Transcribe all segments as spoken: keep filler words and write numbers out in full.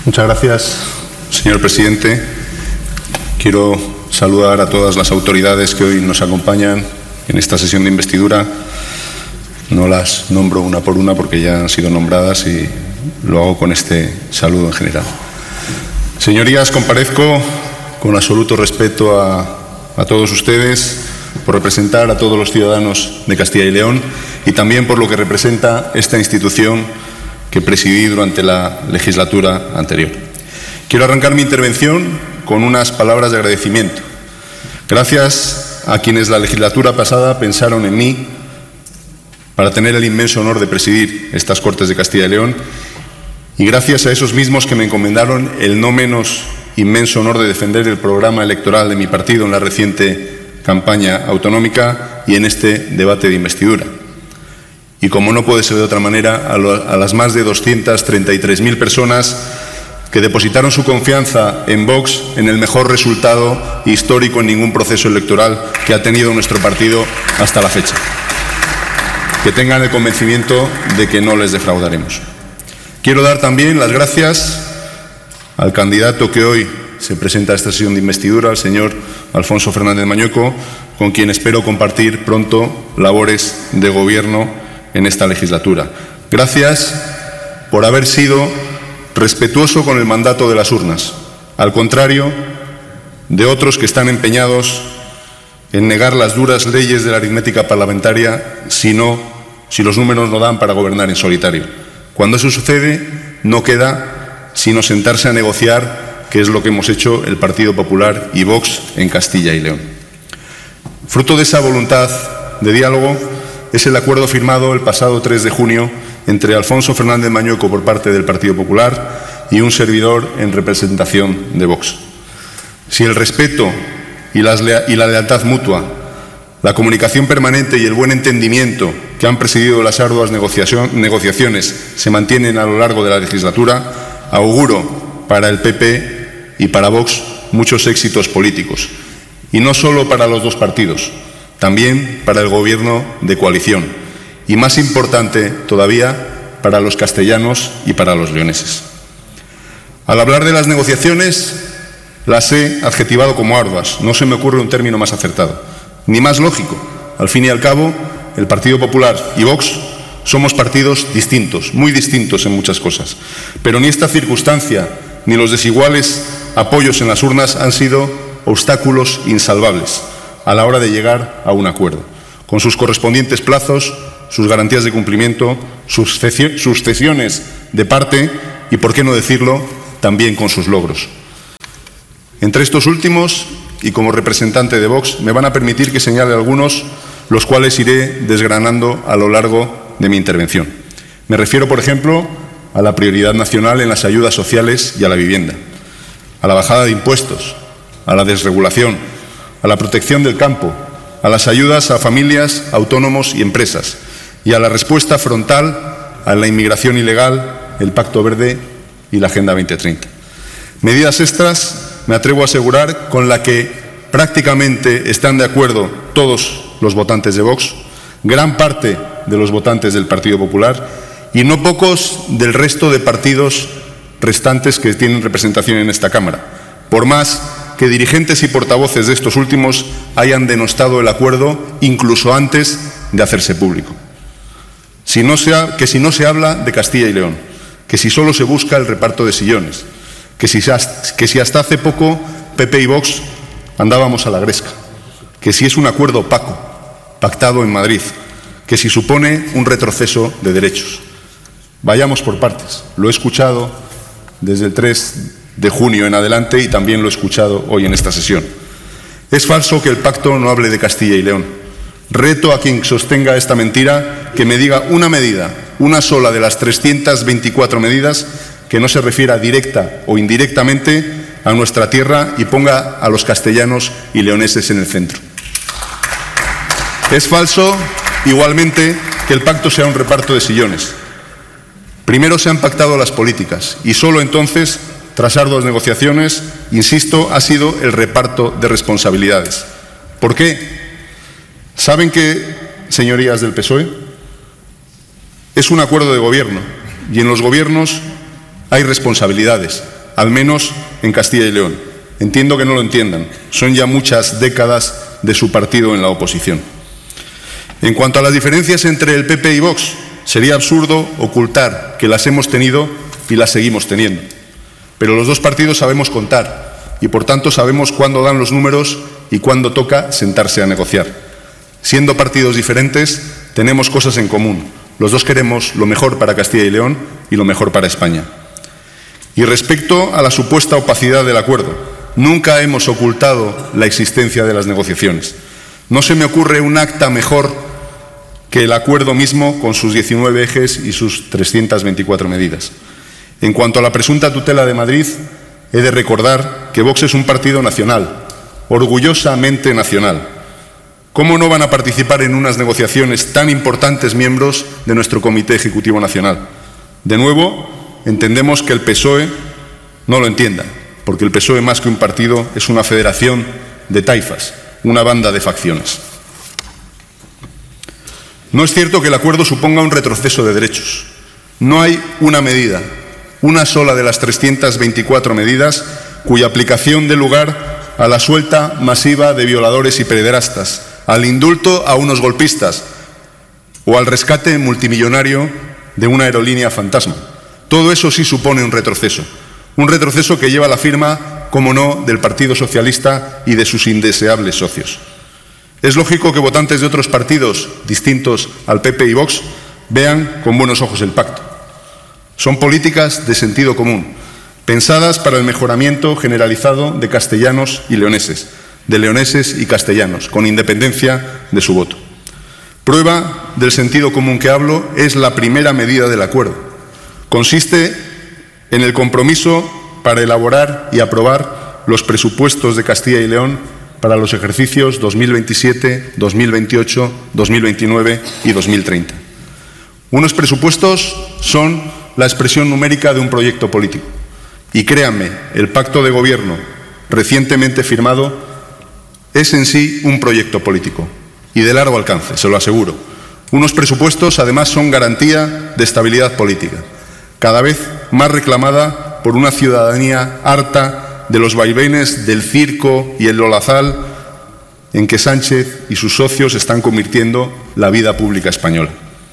Muchas gracias, señor presidente. Quiero saludar a todas las autoridades que hoy nos acompañan en esta sesión de investidura. No las nombro una por una porque ya han sido nombradas y lo hago con este saludo en general. Señorías, comparezco con absoluto respeto a, a todos ustedes por representar a todos los ciudadanos de Castilla y León y también por lo que representa esta institución que presidí durante la legislatura anterior. Quiero arrancar mi intervención con unas palabras de agradecimiento. Gracias a quienes la legislatura pasada pensaron en mí para tener el inmenso honor de presidir estas Cortes de Castilla y León, y gracias a esos mismos que me encomendaron el no menos inmenso honor de defender el programa electoral de mi partido en la reciente campaña autonómica y en este debate de investidura. Y como no puede ser de otra manera, a, lo, a las más de doscientas treinta y tres mil personas que depositaron su confianza en Vox en el mejor resultado histórico en ningún proceso electoral que ha tenido nuestro partido hasta la fecha. Que tengan el convencimiento de que no les defraudaremos. Quiero dar también las gracias al candidato que hoy se presenta a esta sesión de investidura, al señor Alfonso Fernández Mañueco, con quien espero compartir pronto labores de gobierno en esta legislatura. Gracias por haber sido respetuoso con el mandato de las urnas, al contrario de otros que están empeñados en negar las duras leyes de la aritmética parlamentaria si, no, si los números no dan para gobernar en solitario. Cuando eso sucede, no queda sino sentarse a negociar, que es lo que hemos hecho el Partido Popular y Vox en Castilla y León. Fruto de esa voluntad de diálogo es el acuerdo firmado el pasado tres de junio entre Alfonso Fernández Mañueco por parte del Partido Popular y un servidor en representación de Vox. Si el respeto y, las lea- y la lealtad mutua, la comunicación permanente y el buen entendimiento que han presidido las arduas negociación- negociaciones se mantienen a lo largo de la legislatura, auguro para el P P y para Vox muchos éxitos políticos. Y no solo para los dos partidos, también para el Gobierno de coalición. Y más importante todavía, para los castellanos y para los leoneses. Al hablar de las negociaciones, las he adjetivado como arduas. No se me ocurre un término más acertado, ni más lógico. Al fin y al cabo, el Partido Popular y Vox somos partidos distintos, muy distintos en muchas cosas. Pero ni esta circunstancia, ni los desiguales apoyos en las urnas han sido obstáculos insalvables a la hora de llegar a un acuerdo, con sus correspondientes plazos, sus garantías de cumplimiento, sus cesiones de parte y, por qué no decirlo, también con sus logros. Entre estos últimos, y como representante de Vox, me van a permitir que señale algunos, los cuales iré desgranando a lo largo de mi intervención. Me refiero, por ejemplo, a la prioridad nacional en las ayudas sociales y a la vivienda, a la bajada de impuestos, a la desregulación, a la protección del campo, a las ayudas a familias, autónomos y empresas, y a la respuesta frontal a la inmigración ilegal, el Pacto Verde y la Agenda veinte treinta. Medidas extras, me atrevo a asegurar, con la que prácticamente están de acuerdo todos los votantes de Vox, gran parte de los votantes del Partido Popular y no pocos del resto de partidos restantes que tienen representación en esta Cámara, por más que dirigentes y portavoces de estos últimos hayan denostado el acuerdo incluso antes de hacerse público. Si no se ha, que si no se habla de Castilla y León, que si solo se busca el reparto de sillones, que si, que si hasta hace poco P P y Vox andábamos a la gresca, que si es un acuerdo opaco, pactado en Madrid, que si supone un retroceso de derechos. Vayamos por partes. Lo he escuchado desde el tres de junio en adelante y también lo he escuchado hoy en esta sesión. Es falso que el pacto no hable de Castilla y León. Reto a quien sostenga esta mentira que me diga una medida, una sola de las trescientas veinticuatro medidas que no se refiera directa o indirectamente a nuestra tierra y ponga a los castellanos y leoneses en el centro. Es falso, igualmente, que el pacto sea un reparto de sillones. Primero se han pactado las políticas y solo entonces, tras arduas negociaciones, insisto, ha sido el reparto de responsabilidades. ¿Por qué? ¿Saben que, señorías del P S O E? Es un acuerdo de gobierno y en los gobiernos hay responsabilidades, al menos en Castilla y León. Entiendo que no lo entiendan, son ya muchas décadas de su partido en la oposición. En cuanto a las diferencias entre el P P y Vox, sería absurdo ocultar que las hemos tenido y las seguimos teniendo. Pero los dos partidos sabemos contar y, por tanto, sabemos cuándo dan los números y cuándo toca sentarse a negociar. Siendo partidos diferentes, tenemos cosas en común. Los dos queremos lo mejor para Castilla y León y lo mejor para España. Y respecto a la supuesta opacidad del acuerdo, nunca hemos ocultado la existencia de las negociaciones. No se me ocurre un acta mejor que el acuerdo mismo con sus diecinueve ejes y sus trescientas veinticuatro medidas. En cuanto a la presunta tutela de Madrid, he de recordar que Vox es un partido nacional, orgullosamente nacional. ¿Cómo no van a participar en unas negociaciones tan importantes miembros de nuestro Comité Ejecutivo Nacional? De nuevo, entendemos que el P S O E no lo entienda, porque el P S O E, más que un partido, es una federación de taifas, una banda de facciones. No es cierto que el acuerdo suponga un retroceso de derechos. No hay una medida, una sola de las trescientas veinticuatro medidas, cuya aplicación dé lugar a la suelta masiva de violadores y pederastas, al indulto a unos golpistas o al rescate multimillonario de una aerolínea fantasma. Todo eso sí supone un retroceso, un retroceso que lleva la firma, como no, del Partido Socialista y de sus indeseables socios. Es lógico que votantes de otros partidos distintos al P P y Vox vean con buenos ojos el pacto. Son políticas de sentido común, pensadas para el mejoramiento generalizado de castellanos y leoneses, de leoneses y castellanos, con independencia de su voto. Prueba del sentido común que hablo es la primera medida del acuerdo. Consiste en el compromiso para elaborar y aprobar los presupuestos de Castilla y León para los ejercicios dos mil veintisiete, dos mil veintiocho, dos mil veintinueve y dos mil treinta. Unos presupuestos son la expresión numérica de un proyecto político. Y créanme, el pacto de gobierno recientemente firmado es en sí un proyecto político y de largo alcance, se lo aseguro. Unos presupuestos, además, son garantía de estabilidad política, cada vez más reclamada por una ciudadanía harta de los vaivenes del circo y el lodazal en que Sánchez y sus socios están convirtiendo la vida pública española.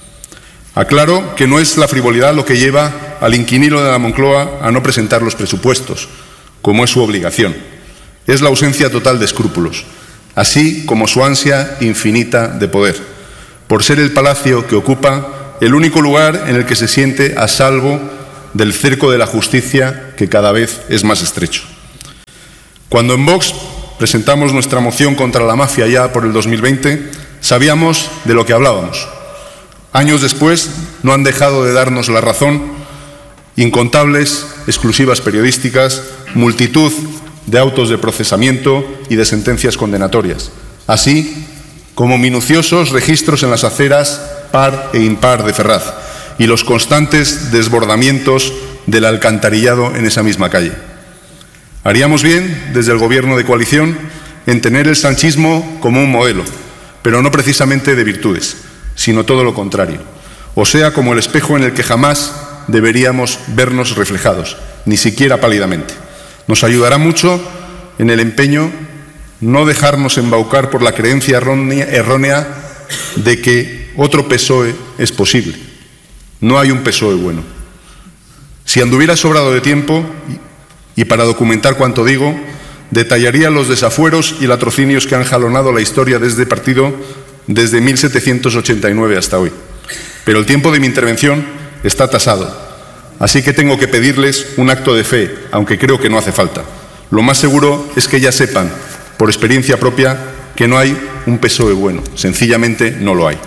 Aclaro que no es la frivolidad lo que lleva al inquilino de la Moncloa a no presentar los presupuestos, como es su obligación. Es la ausencia total de escrúpulos, así como su ansia infinita de poder, por ser el palacio que ocupa el único lugar en el que se siente a salvo del cerco de la justicia, que cada vez es más estrecho. Cuando en Vox presentamos nuestra moción contra la mafia ya por el dos mil veinte, sabíamos de lo que hablábamos. Años después no han dejado de darnos la razón incontables exclusivas periodísticas, multitud de autos de procesamiento y de sentencias condenatorias, así como minuciosos registros en las aceras par e impar de Ferraz y los constantes desbordamientos del alcantarillado en esa misma calle. Haríamos bien, desde el Gobierno de coalición, en tener el sanchismo como un modelo, pero no precisamente de virtudes, sino todo lo contrario, o sea, como el espejo en el que jamás deberíamos vernos reflejados, ni siquiera pálidamente. Nos ayudará mucho en el empeño no dejarnos embaucar por la creencia errónea, errónea de que otro P S O E es posible. No hay un P S O E bueno. Si anduviera sobrado de tiempo, y para documentar cuanto digo, detallaría los desafueros y latrocinios que han jalonado la historia de este partido desde mil setecientos ochenta y nueve hasta hoy. Pero el tiempo de mi intervención está tasado, así que tengo que pedirles un acto de fe, aunque creo que no hace falta. Lo más seguro es que ya sepan, por experiencia propia, que no hay un P S O E bueno, sencillamente no lo hay.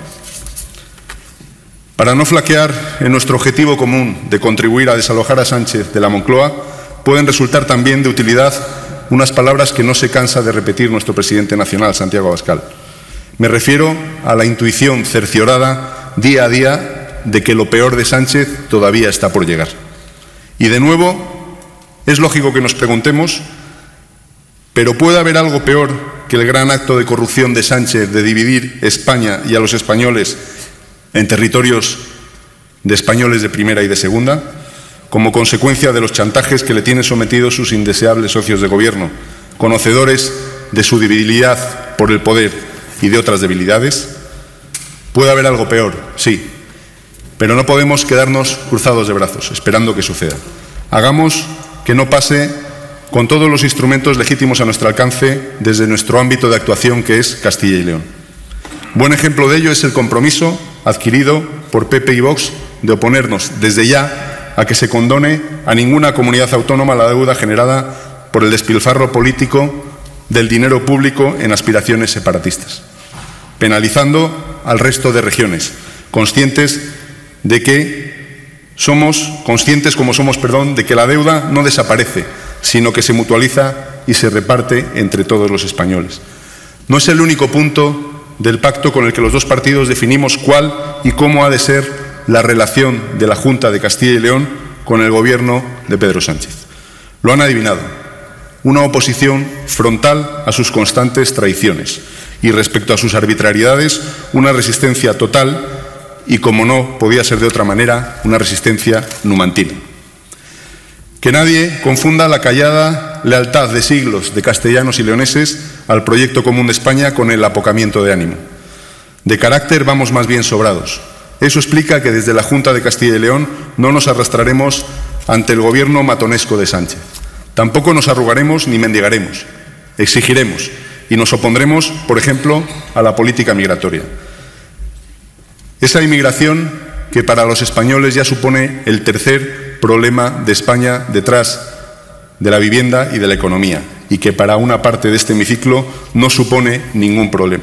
Para no flaquear en nuestro objetivo común de contribuir a desalojar a Sánchez de la Moncloa, pueden resultar también de utilidad unas palabras que no se cansa de repetir nuestro presidente nacional, Santiago Abascal. Me refiero a la intuición cerciorada día a día de que lo peor de Sánchez todavía está por llegar. Y de nuevo, es lógico que nos preguntemos, ¿pero puede haber algo peor que el gran acto de corrupción de Sánchez de dividir España y a los españoles en territorios de españoles de primera y de segunda? como consecuencia de los chantajes que le tienen sometidos sus indeseables socios de gobierno, conocedores de su debilidad por el poder y de otras debilidades? Puede haber algo peor, sí, pero no podemos quedarnos cruzados de brazos, esperando que suceda. Hagamos que no pase con todos los instrumentos legítimos a nuestro alcance desde nuestro ámbito de actuación, que es Castilla y León. Buen ejemplo de ello es el compromiso adquirido por P P y Vox de oponernos desde ya a que se condone a ninguna comunidad autónoma la deuda generada por el despilfarro político del dinero público en aspiraciones separatistas, penalizando al resto de regiones, conscientes de que somos conscientes como somos, perdón, de que la deuda no desaparece, sino que se mutualiza y se reparte entre todos los españoles. No es el único punto del pacto con el que los dos partidos definimos cuál y cómo ha de ser la relación de la Junta de Castilla y León con el Gobierno de Pedro Sánchez. Lo han adivinado, una oposición frontal a sus constantes traiciones y, respecto a sus arbitrariedades, una resistencia total y, como no podía ser de otra manera, una resistencia numantina. Que nadie confunda la callada lealtad de siglos de castellanos y leoneses al proyecto común de España con el apocamiento de ánimo. De carácter vamos más bien sobrados. Eso explica que desde la Junta de Castilla y León no nos arrastraremos ante el gobierno matonesco de Sánchez. Tampoco nos arrugaremos ni mendigaremos. Exigiremos y nos opondremos, por ejemplo, a la política migratoria. Esa inmigración que para los españoles ya supone el tercer problema de España detrás de la vivienda y de la economía, y que para una parte de este hemiciclo no supone ningún problema.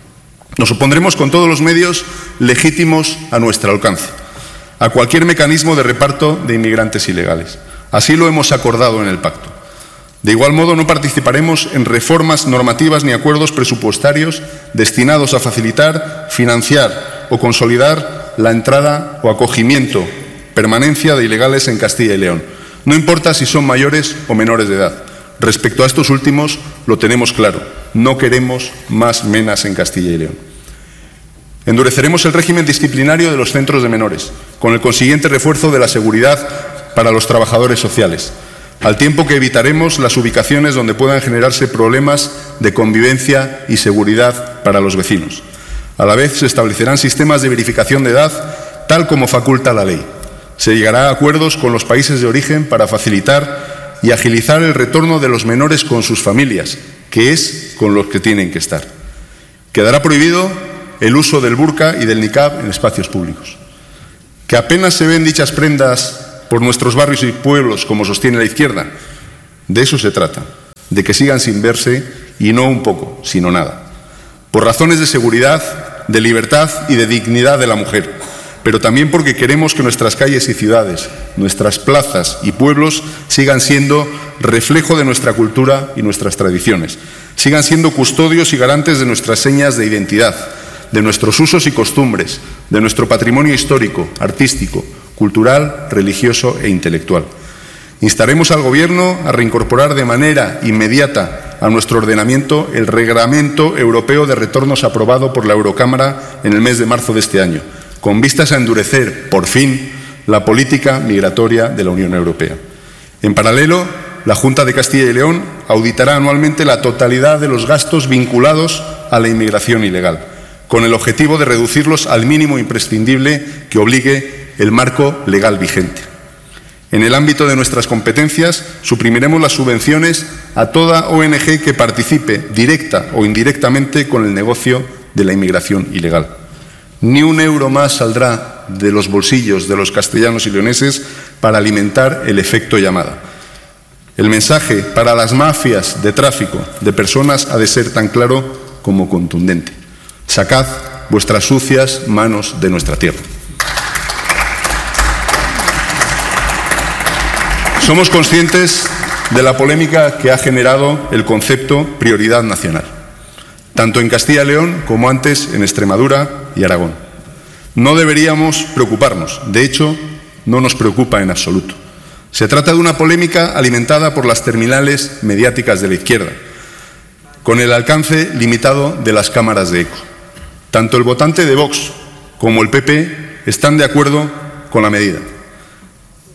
Nos opondremos con todos los medios legítimos a nuestro alcance a cualquier mecanismo de reparto de inmigrantes ilegales. Así lo hemos acordado en el pacto. De igual modo, no participaremos en reformas normativas ni acuerdos presupuestarios destinados a facilitar, financiar o consolidar la entrada o acogimiento, permanencia de ilegales en Castilla y León. No importa si son mayores o menores de edad. Respecto a estos últimos, lo tenemos claro. No queremos más menas en Castilla y León. Endureceremos el régimen disciplinario de los centros de menores, con el consiguiente refuerzo de la seguridad para los trabajadores sociales, al tiempo que evitaremos las ubicaciones donde puedan generarse problemas de convivencia y seguridad para los vecinos. A la vez, se establecerán sistemas de verificación de edad, tal como faculta la ley. Se llegará a acuerdos con los países de origen para facilitar y agilizar el retorno de los menores con sus familias, que es con los que tienen que estar. Quedará prohibido el uso del burka y del niqab en espacios públicos. Que apenas se ven dichas prendas por nuestros barrios y pueblos, como sostiene la izquierda, de eso se trata, de que sigan sin verse, y no un poco, sino nada. Por razones de seguridad, de libertad y de dignidad de la mujer, pero también porque queremos que nuestras calles y ciudades, nuestras plazas y pueblos sigan siendo reflejo de nuestra cultura y nuestras tradiciones, sigan siendo custodios y garantes de nuestras señas de identidad, de nuestros usos y costumbres, de nuestro patrimonio histórico, artístico, cultural, religioso e intelectual. Instaremos al Gobierno a reincorporar de manera inmediata a nuestro ordenamiento el Reglamento Europeo de Retornos aprobado por la Eurocámara en el mes de marzo de este año, con vistas a endurecer, por fin, la política migratoria de la Unión Europea. En paralelo, la Junta de Castilla y León auditará anualmente la totalidad de los gastos vinculados a la inmigración ilegal, con el objetivo de reducirlos al mínimo imprescindible que obligue el marco legal vigente. En el ámbito de nuestras competencias, suprimiremos las subvenciones a toda O N G que participe, directa o indirectamente, con el negocio de la inmigración ilegal. Ni un euro más saldrá de los bolsillos de los castellanos y leoneses para alimentar el efecto llamada. El mensaje para las mafias de tráfico de personas ha de ser tan claro como contundente. Sacad vuestras sucias manos de nuestra tierra. Somos conscientes de la polémica que ha generado el concepto prioridad nacional, tanto en Castilla y León como antes en Extremadura y Aragón. No deberíamos preocuparnos, de hecho, no nos preocupa en absoluto. Se trata de una polémica alimentada por las terminales mediáticas de la izquierda, con el alcance limitado de las cámaras de eco. Tanto el votante de Vox como el P P están de acuerdo con la medida.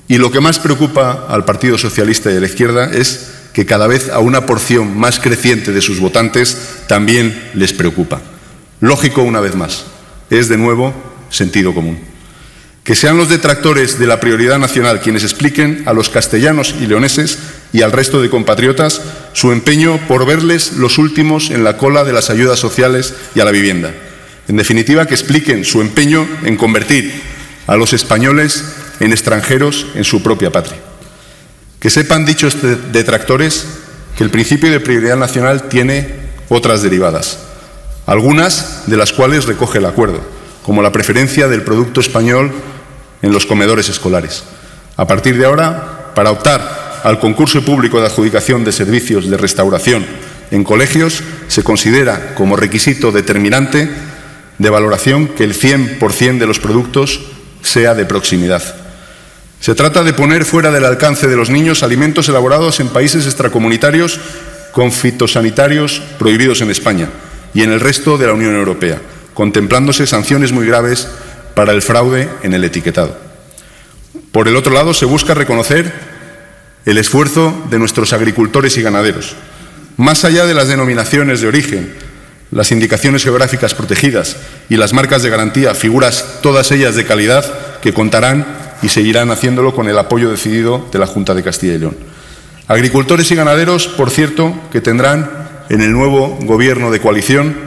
Y lo que más preocupa al Partido Socialista y a la izquierda es que cada vez a una porción más creciente de sus votantes también les preocupa. Lógico, una vez más, es de nuevo sentido común. Que sean los detractores de la prioridad nacional quienes expliquen a los castellanos y leoneses y al resto de compatriotas su empeño por verles los últimos en la cola de las ayudas sociales y a la vivienda. En definitiva, que expliquen su empeño en convertir a los españoles en extranjeros en su propia patria. Que sepan dichos detractores que el principio de prioridad nacional tiene otras derivadas, algunas de las cuales recoge el acuerdo, como la preferencia del producto español en los comedores escolares. A partir de ahora, para optar al concurso público de adjudicación de servicios de restauración en colegios, se considera como requisito determinante de valoración que el cien por cien de los productos sea de proximidad. Se trata de poner fuera del alcance de los niños alimentos elaborados en países extracomunitarios con fitosanitarios prohibidos en España y en el resto de la Unión Europea, contemplándose sanciones muy graves para el fraude en el etiquetado. Por el otro lado, se busca reconocer el esfuerzo de nuestros agricultores y ganaderos. Más allá de las denominaciones de origen, las indicaciones geográficas protegidas y las marcas de garantía, figuras todas ellas de calidad que contarán y seguirán haciéndolo con el apoyo decidido de la Junta de Castilla y León. Agricultores y ganaderos, por cierto, que tendrán en el nuevo Gobierno de coalición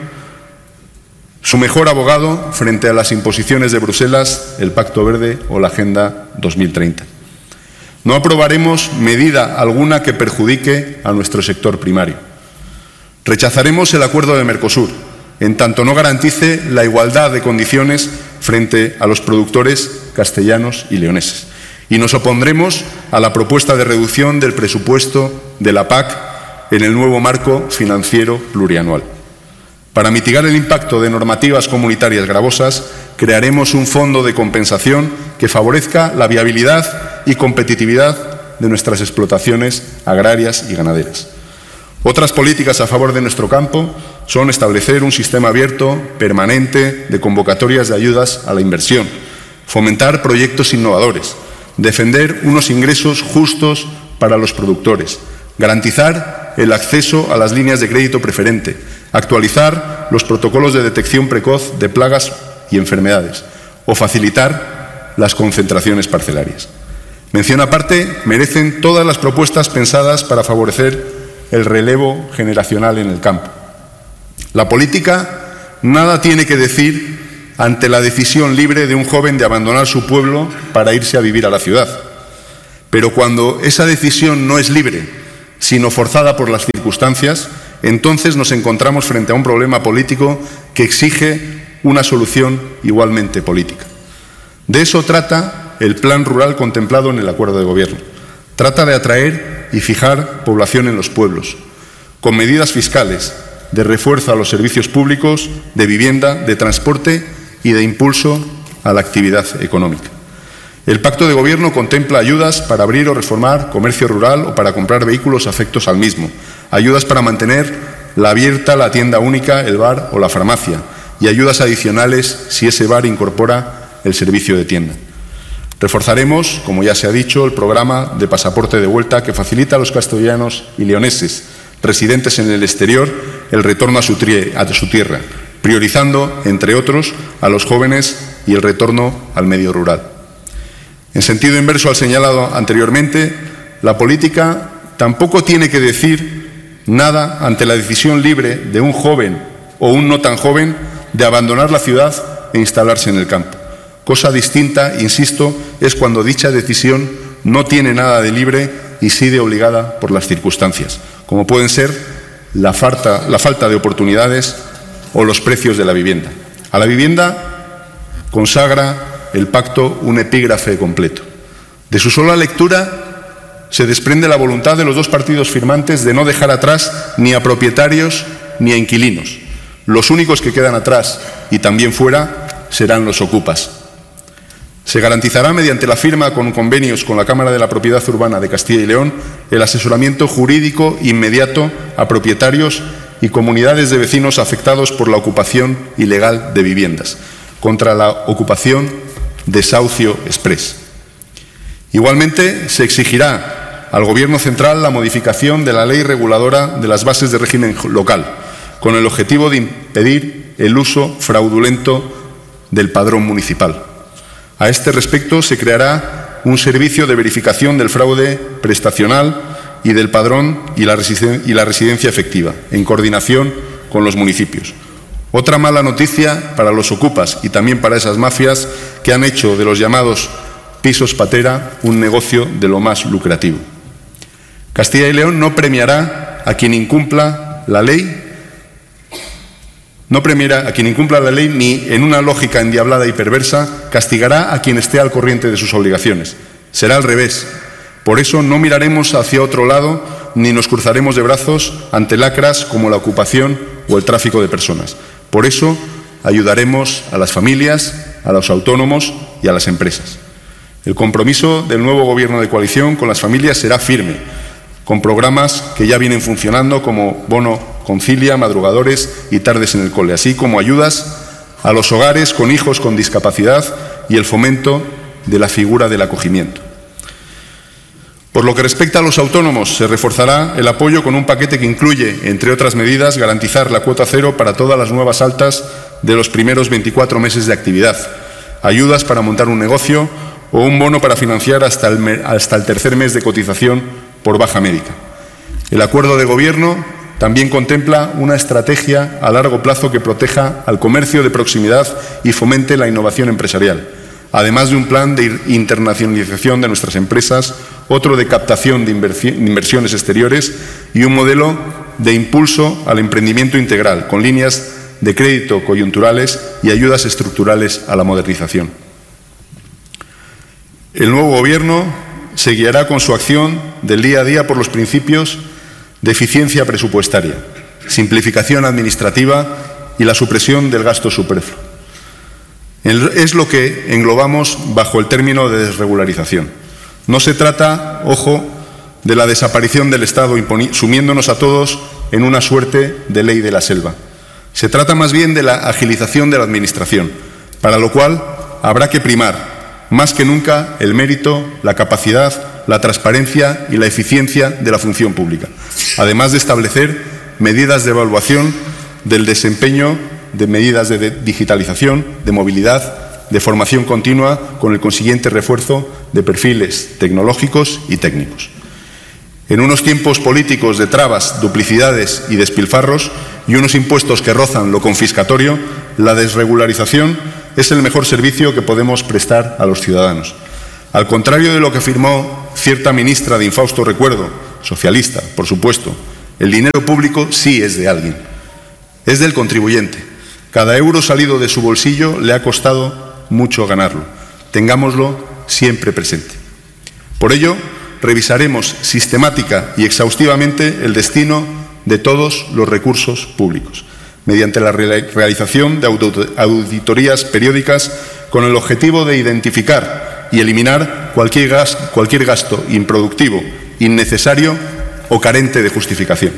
su mejor abogado frente a las imposiciones de Bruselas, el Pacto Verde o la Agenda dos mil treinta. No aprobaremos medida alguna que perjudique a nuestro sector primario. Rechazaremos el acuerdo de Mercosur, en tanto no garantice la igualdad de condiciones frente a los productores castellanos y leoneses. Y nos opondremos a la propuesta de reducción del presupuesto de la P A C en el nuevo marco financiero plurianual. Para mitigar el impacto de normativas comunitarias gravosas, crearemos un fondo de compensación que favorezca la viabilidad y competitividad de nuestras explotaciones agrarias y ganaderas. Otras políticas a favor de nuestro campo son establecer un sistema abierto, permanente, de convocatorias de ayudas a la inversión, fomentar proyectos innovadores, defender unos ingresos justos para los productores, garantizar el acceso a las líneas de crédito preferente, actualizar los protocolos de detección precoz de plagas y enfermedades o facilitar las concentraciones parcelarias. Mención aparte merecen todas las propuestas pensadas para favorecer el relevo generacional en el campo. La política nada tiene que decir ante la decisión libre de un joven de abandonar su pueblo para irse a vivir a la ciudad. Pero cuando esa decisión no es libre, sino forzada por las circunstancias, entonces nos encontramos frente a un problema político que exige una solución igualmente política. De eso trata el plan rural contemplado en el acuerdo de gobierno. Trata de atraer y fijar población en los pueblos, con medidas fiscales de refuerzo a los servicios públicos, de vivienda, de transporte y de impulso a la actividad económica. El pacto de gobierno contempla ayudas para abrir o reformar comercio rural o para comprar vehículos afectos al mismo, ayudas para mantener la abierta la tienda única, el bar o la farmacia, y ayudas adicionales si ese bar incorpora el servicio de tienda. Reforzaremos, como ya se ha dicho, el programa de pasaporte de vuelta que facilita a los castellanos y leoneses residentes en el exterior el retorno a su, a su tierra, priorizando, entre otros, a los jóvenes y el retorno al medio rural. En sentido inverso al señalado anteriormente, la política tampoco tiene que decir nada ante la decisión libre de un joven o un no tan joven de abandonar la ciudad e instalarse en el campo. Cosa distinta, insisto, es cuando dicha decisión no tiene nada de libre y sí de obligada por las circunstancias, como pueden ser la falta, la falta de oportunidades o los precios de la vivienda. A la vivienda consagra el pacto un epígrafe completo. De su sola lectura se desprende la voluntad de los dos partidos firmantes de no dejar atrás ni a propietarios ni a inquilinos. Los únicos que quedan atrás y también fuera serán los ocupas. Se garantizará mediante la firma con convenios con la Cámara de la Propiedad Urbana de Castilla y León el asesoramiento jurídico inmediato a propietarios y comunidades de vecinos afectados por la ocupación ilegal de viviendas, contra la ocupación desahucio exprés. Igualmente, se exigirá al Gobierno central la modificación de la ley reguladora de las bases de régimen local, con el objetivo de impedir el uso fraudulento del padrón municipal. A este respecto, se creará un servicio de verificación del fraude prestacional y del padrón y la residencia efectiva, en coordinación con los municipios. Otra mala noticia para los ocupas y también para esas mafias que han hecho de los llamados pisos patera un negocio de lo más lucrativo. Castilla y León no premiará a quien incumpla la ley, no premiará a quien incumpla la ley ni, en una lógica endiablada y perversa, castigará a quien esté al corriente de sus obligaciones. Será al revés. Por eso no miraremos hacia otro lado ni nos cruzaremos de brazos ante lacras como la ocupación o el tráfico de personas. Por eso ayudaremos a las familias, a los autónomos y a las empresas. El compromiso del nuevo Gobierno de coalición con las familias será firme, con programas que ya vienen funcionando como bono concilia, madrugadores y tardes en el cole, así como ayudas a los hogares con hijos con discapacidad y el fomento de la figura del acogimiento. Por lo que respecta a los autónomos, se reforzará el apoyo con un paquete que incluye, entre otras medidas, garantizar la cuota cero para todas las nuevas altas de los primeros veinticuatro meses de actividad, ayudas para montar un negocio o un bono para financiar hasta el, hasta el tercer mes de cotización por baja médica. El acuerdo de Gobierno también contempla una estrategia a largo plazo que proteja al comercio de proximidad y fomente la innovación empresarial, además de un plan de internacionalización de nuestras empresas, otro de captación de inversiones exteriores y un modelo de impulso al emprendimiento integral, con líneas de crédito coyunturales y ayudas estructurales a la modernización. El nuevo Gobierno se guiará con su acción del día a día por los principios de eficiencia presupuestaria, simplificación administrativa y la supresión del gasto superfluo. Es lo que englobamos bajo el término de desregularización. No se trata, ojo, de la desaparición del Estado sumiéndonos a todos en una suerte de ley de la selva. Se trata más bien de la agilización de la Administración, para lo cual habrá que primar más que nunca el mérito, la capacidad, la transparencia y la eficiencia de la función pública, además de establecer medidas de evaluación del desempeño de medidas de digitalización, de movilidad, de formación continua, con el consiguiente refuerzo de perfiles tecnológicos y técnicos. En unos tiempos políticos de trabas, duplicidades y despilfarros y unos impuestos que rozan lo confiscatorio, la desregularización es el mejor servicio que podemos prestar a los ciudadanos. Al contrario de lo que afirmó cierta ministra de infausto recuerdo, socialista, por supuesto, el dinero público sí es de alguien, es del contribuyente. Cada euro salido de su bolsillo le ha costado mucho ganarlo. Tengámoslo siempre presente. Por ello, revisaremos sistemática y exhaustivamente el destino de todos los recursos públicos, mediante la realización de auditorías periódicas con el objetivo de identificar y eliminar cualquier gasto, cualquier gasto improductivo, innecesario o carente de justificación.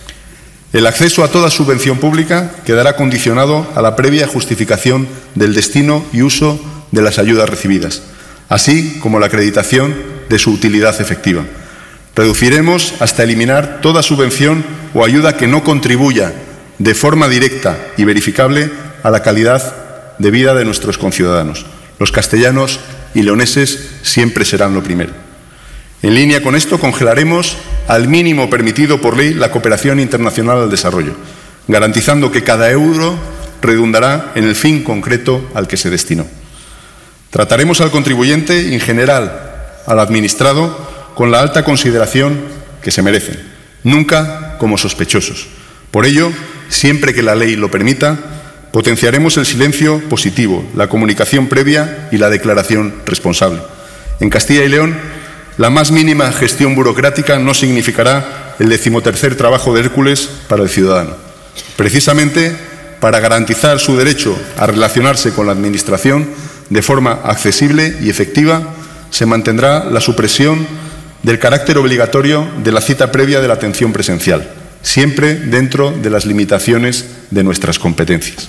El acceso a toda subvención pública quedará condicionado a la previa justificación del destino y uso de las ayudas recibidas, así como la acreditación de su utilidad efectiva. Reduciremos hasta eliminar toda subvención o ayuda que no contribuya de forma directa y verificable a la calidad de vida de nuestros conciudadanos. Los castellanos y leoneses siempre serán lo primero. En línea con esto, congelaremos al mínimo permitido por ley la cooperación internacional al desarrollo, garantizando que cada euro redundará en el fin concreto al que se destinó. Trataremos al contribuyente y, en general, al administrado con la alta consideración que se merecen, nunca como sospechosos. Por ello, siempre que la ley lo permita, potenciaremos el silencio positivo, la comunicación previa y la declaración responsable. En Castilla y León, la más mínima gestión burocrática no significará el decimotercer trabajo de Hércules para el ciudadano. Precisamente para garantizar su derecho a relacionarse con la Administración de forma accesible y efectiva, se mantendrá la supresión del carácter obligatorio de la cita previa de la atención presencial, siempre dentro de las limitaciones de nuestras competencias.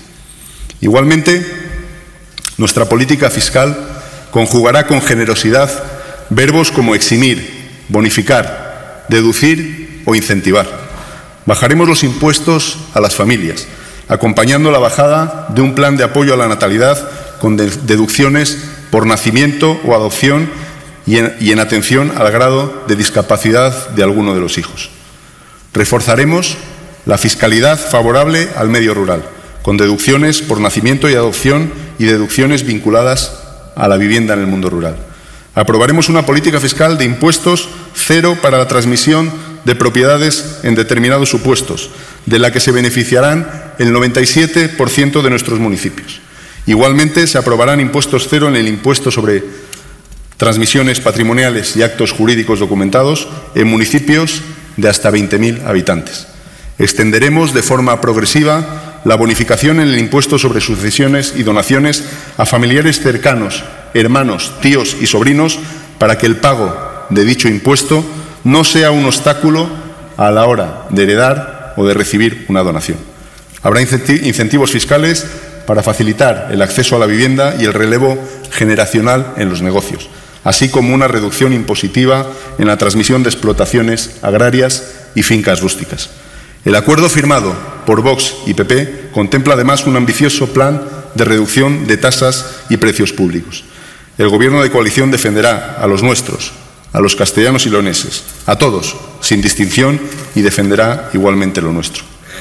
Igualmente, nuestra política fiscal conjugará con generosidad verbos como eximir, bonificar, deducir o incentivar. Bajaremos los impuestos a las familias, acompañando la bajada de un plan de apoyo a la natalidad con deducciones por nacimiento o adopción y en, y en atención al grado de discapacidad de alguno de los hijos. Reforzaremos la fiscalidad favorable al medio rural, con deducciones por nacimiento y adopción y deducciones vinculadas a la vivienda en el mundo rural. Aprobaremos una política fiscal de impuestos cero para la transmisión de propiedades en determinados supuestos, de la que se beneficiarán el noventa y siete por ciento de nuestros municipios. Igualmente, se aprobarán impuestos cero en el impuesto sobre transmisiones patrimoniales y actos jurídicos documentados en municipios de hasta veinte mil habitantes. Extenderemos de forma progresiva la bonificación en el impuesto sobre sucesiones y donaciones a familiares cercanos, hermanos, tíos y sobrinos, para que el pago de dicho impuesto no sea un obstáculo a la hora de heredar o de recibir una donación. Habrá incentivos fiscales para facilitar el acceso a la vivienda y el relevo generacional en los negocios, así como una reducción impositiva en la transmisión de explotaciones agrarias y fincas rústicas. El acuerdo firmado por Vox y P P contempla además un ambicioso plan de reducción de tasas y precios públicos. El Gobierno de coalición defenderá a los nuestros, a los castellanos y leoneses, a todos, sin distinción, y defenderá igualmente lo nuestro.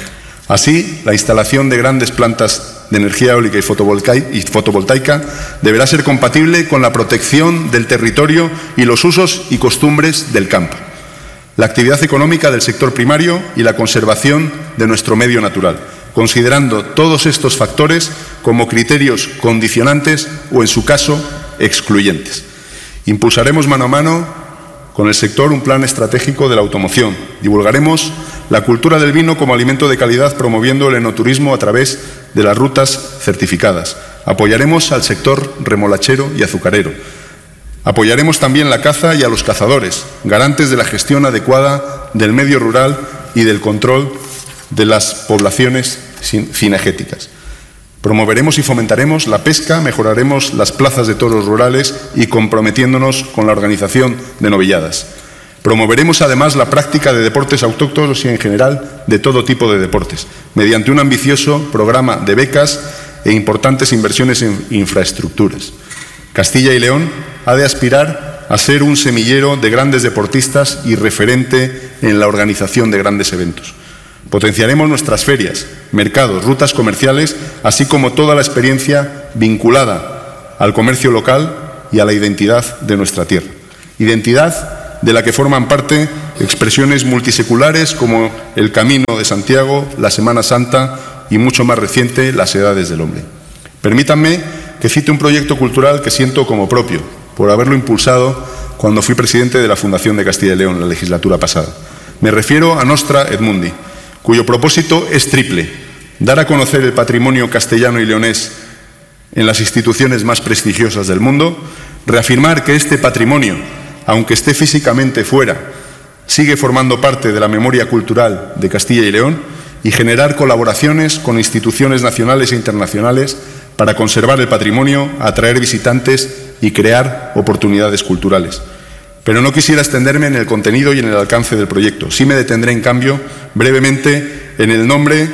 Así, la instalación de grandes plantas de energía eólica y fotovoltaica deberá ser compatible con la protección del territorio y los usos y costumbres del campo, la actividad económica del sector primario y la conservación de nuestro medio natural, considerando todos estos factores como criterios condicionantes o, en su caso, excluyentes. Impulsaremos mano a mano con el sector un plan estratégico de la automoción. Divulgaremos la cultura del vino como alimento de calidad, promoviendo el enoturismo a través de las rutas certificadas. Apoyaremos al sector remolachero y azucarero. Apoyaremos también la caza y a los cazadores, garantes de la gestión adecuada del medio rural y del control de las poblaciones cinegéticas. Promoveremos y fomentaremos la pesca, mejoraremos las plazas de toros rurales y comprometiéndonos con la organización de novilladas. Promoveremos además la práctica de deportes autóctonos y en general de todo tipo de deportes, mediante un ambicioso programa de becas e importantes inversiones en infraestructuras. Castilla y León ha de aspirar a ser un semillero de grandes deportistas y referente en la organización de grandes eventos. Potenciaremos nuestras ferias, mercados, rutas comerciales, así como toda la experiencia vinculada al comercio local y a la identidad de nuestra tierra. Identidad de la que forman parte expresiones multiseculares como el Camino de Santiago, la Semana Santa y, mucho más reciente, las Edades del Hombre. Permítanme que cite un proyecto cultural que siento como propio, por haberlo impulsado cuando fui presidente de la Fundación de Castilla y León la legislatura pasada. Me refiero a Nostra Edmundi, cuyo propósito es triple: dar a conocer el patrimonio castellano y leonés en las instituciones más prestigiosas del mundo, reafirmar que este patrimonio, aunque esté físicamente fuera, sigue formando parte de la memoria cultural de Castilla y León, y generar colaboraciones con instituciones nacionales e internacionales para conservar el patrimonio, atraer visitantes y crear oportunidades culturales. Pero no quisiera extenderme en el contenido y en el alcance del proyecto. Sí me detendré, en cambio, brevemente en el nombre,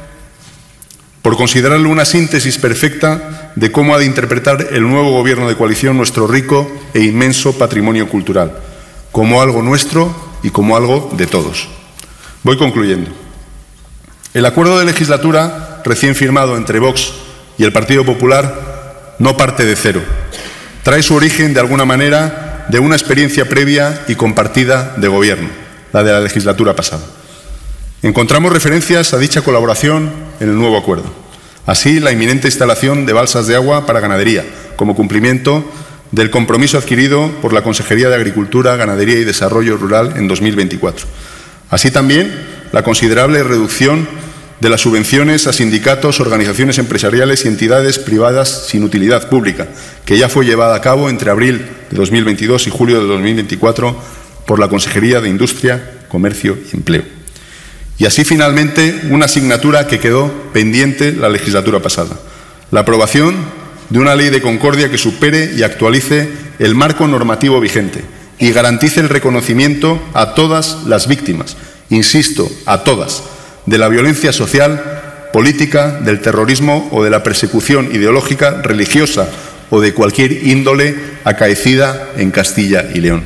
por considerarlo una síntesis perfecta de cómo ha de interpretar el nuevo Gobierno de coalición nuestro rico e inmenso patrimonio cultural, como algo nuestro y como algo de todos. Voy concluyendo. El acuerdo de legislatura recién firmado entre Vox y el Partido Popular no parte de cero. Trae su origen, de alguna manera, de una experiencia previa y compartida de gobierno, la de la legislatura pasada. Encontramos referencias a dicha colaboración en el nuevo acuerdo. Así, la inminente instalación de balsas de agua para ganadería, como cumplimiento del compromiso adquirido por la Consejería de Agricultura, Ganadería y Desarrollo Rural en dos mil veinticuatro. Así también, la considerable reducción de las subvenciones a sindicatos, organizaciones empresariales y entidades privadas sin utilidad pública, que ya fue llevada a cabo entre abril de dos mil veintidós y julio de dos mil veinticuatro por la Consejería de Industria, Comercio y Empleo. Y así, finalmente, una asignatura que quedó pendiente la legislatura pasada: la aprobación de una ley de concordia que supere y actualice el marco normativo vigente y garantice el reconocimiento a todas las víctimas, insisto, a todas, de la violencia social, política, del terrorismo o de la persecución ideológica, religiosa o de cualquier índole acaecida en Castilla y León.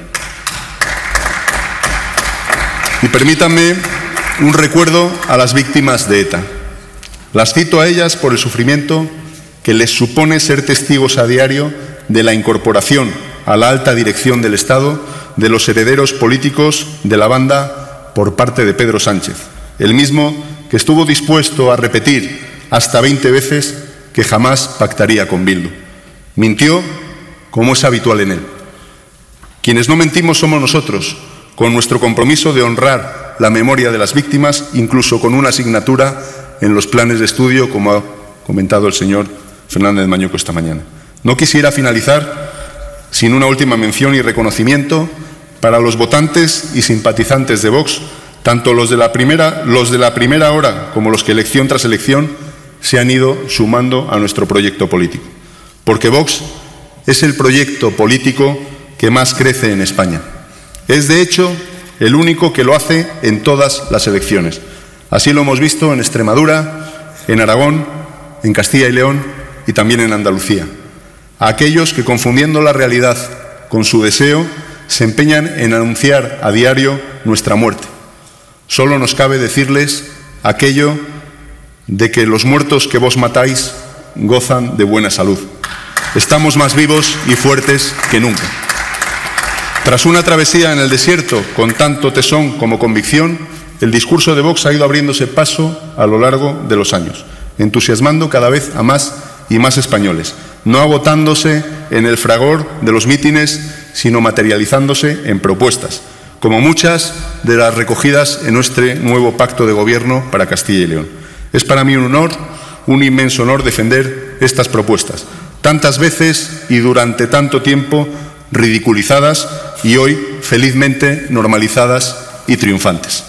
Y permítanme un recuerdo a las víctimas de ETA. Las cito a ellas por el sufrimiento que les supone ser testigos a diario de la incorporación a la alta dirección del Estado de los herederos políticos de la banda por parte de Pedro Sánchez, el mismo que estuvo dispuesto a repetir hasta veinte veces que jamás pactaría con Bildu. Mintió como es habitual en él. Quienes no mentimos somos nosotros, con nuestro compromiso de honrar la memoria de las víctimas, incluso con una asignatura en los planes de estudio, como ha comentado el señor Fernández Mañueco esta mañana. No quisiera finalizar sin una última mención y reconocimiento para los votantes y simpatizantes de Vox, tanto los de la primera, los de la primera hora como los que elección tras elección se han ido sumando a nuestro proyecto político. Porque Vox es el proyecto político que más crece en España. Es, de hecho, el único que lo hace en todas las elecciones. Así lo hemos visto en Extremadura, en Aragón, en Castilla y León y también en Andalucía. A aquellos que, confundiendo la realidad con su deseo, se empeñan en anunciar a diario nuestra muerte. Solo nos cabe decirles aquello de que los muertos que vos matáis gozan de buena salud. Estamos más vivos y fuertes que nunca. Tras una travesía en el desierto con tanto tesón como convicción, el discurso de Vox ha ido abriéndose paso a lo largo de los años, entusiasmando cada vez a más y más españoles, no agotándose en el fragor de los mítines, sino materializándose en propuestas, como muchas de las recogidas en nuestro nuevo pacto de gobierno para Castilla y León. Es para mí un honor, un inmenso honor defender estas propuestas, tantas veces y durante tanto tiempo ridiculizadas y hoy felizmente normalizadas y triunfantes.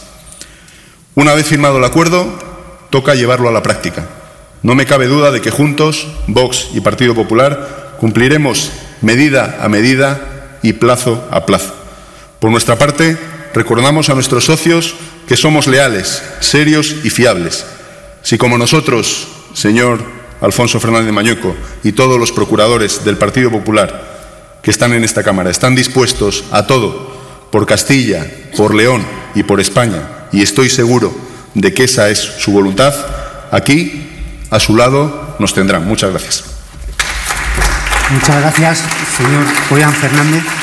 Una vez firmado el acuerdo, toca llevarlo a la práctica. No me cabe duda de que juntos, Vox y Partido Popular, cumpliremos medida a medida y plazo a plazo. Por nuestra parte, recordamos a nuestros socios que somos leales, serios y fiables. Si como nosotros, señor Alfonso Fernández Mañueco, y todos los procuradores del Partido Popular que están en esta Cámara están dispuestos a todo por Castilla, por León y por España, y estoy seguro de que esa es su voluntad, aquí, a su lado, nos tendrán. Muchas gracias. Muchas gracias, señor Julián Fernández.